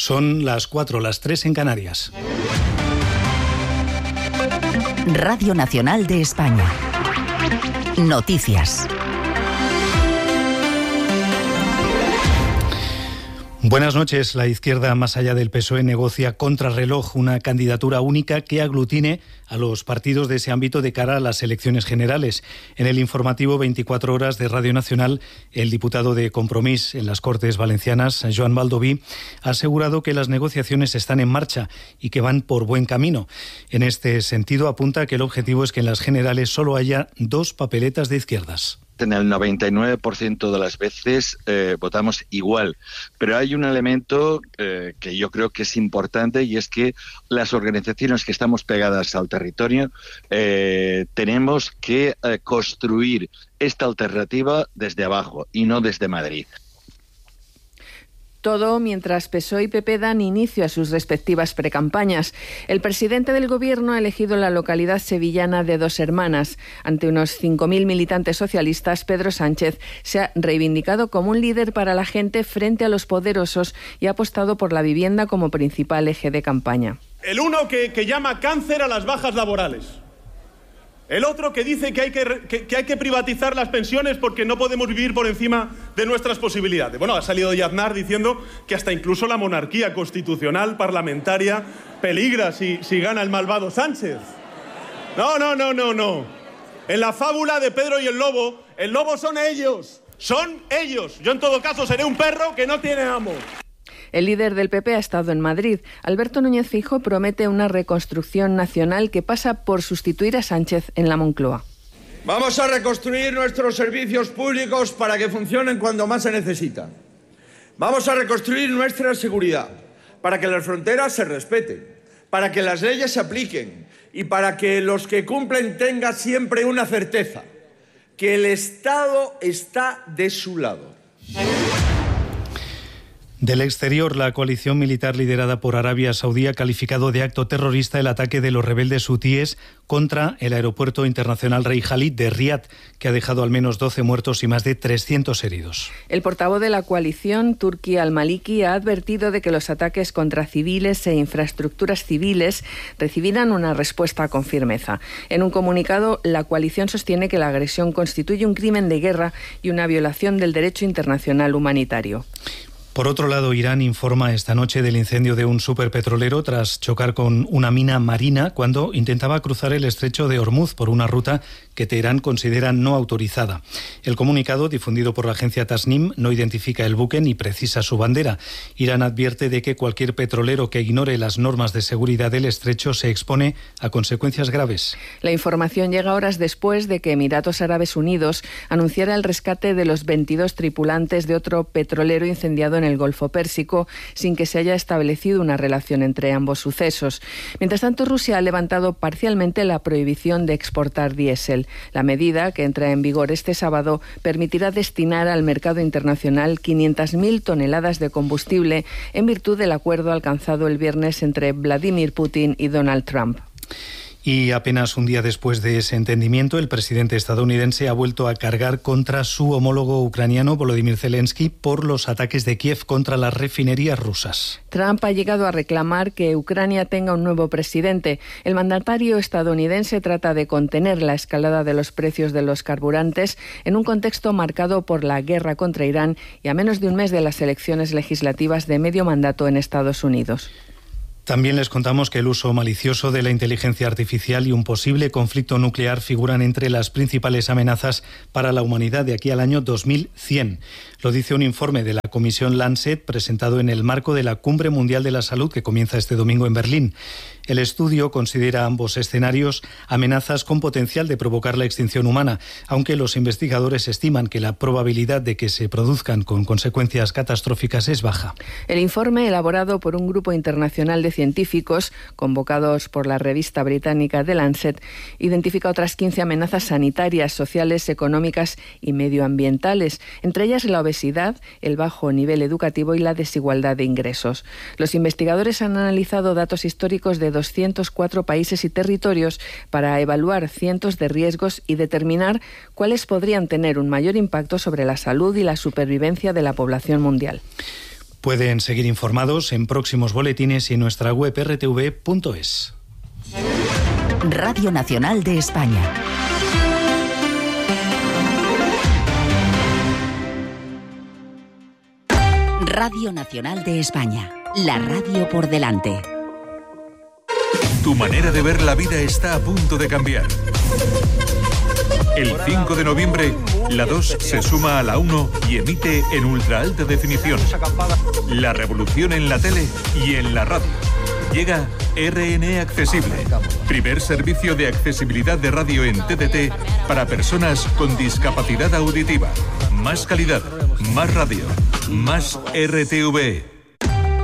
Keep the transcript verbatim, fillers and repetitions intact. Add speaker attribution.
Speaker 1: Son las cuatro, las tres en Canarias.
Speaker 2: Radio Nacional de España. Noticias.
Speaker 1: Buenas noches. La izquierda, más allá del P S O E, negocia contrarreloj una candidatura única que aglutine a los partidos de ese ámbito de cara a las elecciones generales. En el informativo veinticuatro horas de Radio Nacional, el diputado de Compromís en las Cortes Valencianas, Joan Baldoví, ha asegurado que las negociaciones están en marcha y que van por buen camino. En este sentido, apunta que el objetivo es que en las generales solo haya dos papeletas de izquierdas.
Speaker 3: En el noventa y nueve por ciento de las veces eh, votamos igual, pero hay un elemento eh, que yo creo que es importante, y es que las organizaciones que estamos pegadas al territorio eh, tenemos que eh, construir esta alternativa desde abajo y no desde Madrid.
Speaker 4: Todo mientras P S O E y P P dan inicio a sus respectivas precampañas. El presidente del Gobierno ha elegido la localidad sevillana de Dos Hermanas. Ante unos cinco mil militantes socialistas, Pedro Sánchez se ha reivindicado como un líder para la gente frente a los poderosos y ha apostado por la vivienda como principal eje de campaña.
Speaker 5: El uno que, que llama cáncer a las bajas laborales. El otro que dice que hay que, que, que hay que privatizar las pensiones porque no podemos vivir por encima de nuestras posibilidades. Bueno, ha salido Aznar diciendo que hasta incluso la monarquía constitucional parlamentaria peligra si, si gana el malvado Sánchez. No, no, no, no, no. En la fábula de Pedro y el Lobo, el lobo son ellos, son ellos. Yo en todo caso seré un perro que no tiene amo.
Speaker 4: El líder del P P ha estado en Madrid. Alberto Núñez Feijóo promete una reconstrucción nacional que pasa por sustituir a Sánchez en la Moncloa.
Speaker 6: Vamos a reconstruir nuestros servicios públicos para que funcionen cuando más se necesitan. Vamos a reconstruir nuestra seguridad para que las fronteras se respeten, para que las leyes se apliquen y para que los que cumplen tengan siempre una certeza, que el Estado está de su lado.
Speaker 1: Del exterior, la coalición militar liderada por Arabia Saudí ha calificado de acto terrorista el ataque de los rebeldes hutíes contra el aeropuerto internacional Rey Khalid de Riad, que ha dejado al menos doce muertos y más de trescientos heridos.
Speaker 4: El portavoz de la coalición, Turki al-Maliki, ha advertido de que los ataques contra civiles e infraestructuras civiles recibirán una respuesta con firmeza. En un comunicado, la coalición sostiene que la agresión constituye un crimen de guerra y una violación del derecho internacional humanitario.
Speaker 1: Por otro lado, Irán informa esta noche del incendio de un superpetrolero tras chocar con una mina marina cuando intentaba cruzar el estrecho de Hormuz por una ruta que Teherán considera no autorizada. El comunicado, difundido por la agencia Tasnim, no identifica el buque ni precisa su bandera. Irán advierte de que cualquier petrolero que ignore las normas de seguridad del estrecho se expone a consecuencias graves.
Speaker 4: La información llega horas después de que Emiratos Árabes Unidos anunciara el rescate de los veintidós tripulantes de otro petrolero incendiado en el Golfo Pérsico, sin que se haya establecido una relación entre ambos sucesos. Mientras tanto, Rusia ha levantado parcialmente la prohibición de exportar diésel. La medida, que entra en vigor este sábado, permitirá destinar al mercado internacional quinientas mil toneladas de combustible en virtud del acuerdo alcanzado el viernes entre Vladimir Putin y Donald Trump.
Speaker 1: Y apenas un día después de ese entendimiento, el presidente estadounidense ha vuelto a cargar contra su homólogo ucraniano, Volodymyr Zelensky, por los ataques de Kiev contra las refinerías rusas.
Speaker 4: Trump ha llegado a reclamar que Ucrania tenga un nuevo presidente. El mandatario estadounidense trata de contener la escalada de los precios de los carburantes en un contexto marcado por la guerra contra Irán y a menos de un mes de las elecciones legislativas de medio mandato en Estados Unidos.
Speaker 1: También les contamos que el uso malicioso de la inteligencia artificial y un posible conflicto nuclear figuran entre las principales amenazas para la humanidad de aquí al año dos mil cien. Lo dice un informe de la Comisión Lancet presentado en el marco de la Cumbre Mundial de la Salud que comienza este domingo en Berlín. El estudio considera ambos escenarios amenazas con potencial de provocar la extinción humana, aunque los investigadores estiman que la probabilidad de que se produzcan con consecuencias catastróficas es baja.
Speaker 4: El informe, elaborado por un grupo internacional de científicos convocados por la revista británica The Lancet, identifica otras quince amenazas sanitarias, sociales, económicas y medioambientales, entre ellas la obesidad, el bajo nivel educativo y la desigualdad de ingresos. Los investigadores han analizado datos históricos de doscientos cuatro países y territorios para evaluar cientos de riesgos y determinar cuáles podrían tener un mayor impacto sobre la salud y la supervivencia de la población mundial.
Speaker 1: Pueden seguir informados en próximos boletines y en nuestra web erre te ve punto es.
Speaker 2: Radio Nacional de España. Radio Nacional de España. La radio por delante.
Speaker 7: Tu manera de ver la vida está a punto de cambiar. El cinco de noviembre, la dos se suma a la uno y emite en ultra alta definición. La revolución en la tele y en la radio. Llega R N Accesible, primer servicio de accesibilidad de radio en T D T para personas con discapacidad auditiva. Más calidad, más radio, más R T V E.